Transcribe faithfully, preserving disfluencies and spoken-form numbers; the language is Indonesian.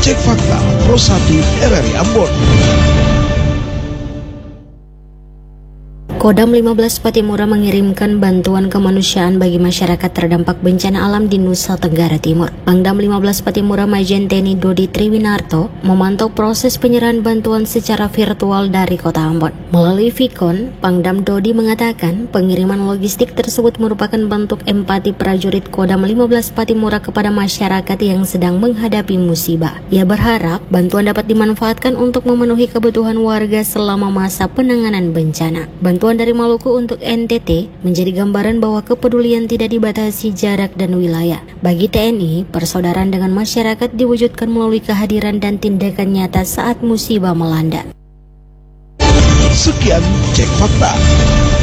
Cek Fakta Pro satu R R I Ambon. Kodam lima belas Patimura mengirimkan bantuan kemanusiaan bagi masyarakat terdampak bencana alam di Nusa Tenggara Timur. Pangdam lima belas Patimura Majen Teni Dodi Triwinarto memantau proses penyerahan bantuan secara virtual dari Kota Ambon. Melalui Vicon, Pangdam Dodi mengatakan pengiriman logistik tersebut merupakan bentuk empati prajurit Kodam lima belas Patimura kepada masyarakat yang sedang menghadapi musibah. Ia berharap bantuan dapat dimanfaatkan untuk memenuhi kebutuhan warga selama masa penanganan bencana. Bantuan dari Maluku untuk N T T menjadi gambaran bahwa kepedulian tidak dibatasi jarak dan wilayah. Bagi T N I, persaudaraan dengan masyarakat diwujudkan melalui kehadiran dan tindakan nyata saat musibah melanda. Sekian Cek Fakta.